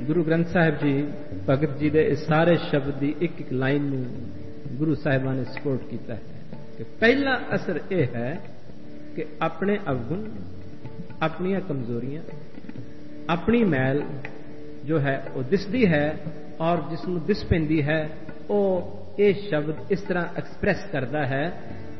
ਗੁਰੂ ਗ੍ਰੰਥ ਸਾਹਿਬ ਜੀ ਭਗਤ ਜੀ ਦੇ ਇਸ ਸਾਰੇ ਸ਼ਬਦ ਦੀ ਇੱਕ ਇੱਕ ਲਾਈਨ ਨੂੰ ਗੁਰੂ ਸਾਹਿਬਾਨ ਨੇ ਸਪੋਰਟ ਕੀਤਾ ਹੈ ਕਿ ਪਹਿਲਾ ਅਸਰ ਇਹ ਹੈ ਕਿ ਆਪਣੇ ਅਵਗੁਣ, ਆਪਣੀਆਂ ਕਮਜ਼ੋਰੀਆਂ, ਆਪਣੀ ਮੈਲ ਜੋ ਹੈ ਉਹ ਦਿਸਦੀ ਹੈ, ਔਰ ਜਿਸ ਨੂੰ ਦਿਸ ਪੈਂਦੀ ਹੈ ਉਹ ਇਹ ਸ਼ਬਦ ਇਸ ਤਰ੍ਹਾਂ ਐਕਸਪ੍ਰੈਸ ਕਰਦਾ ਹੈ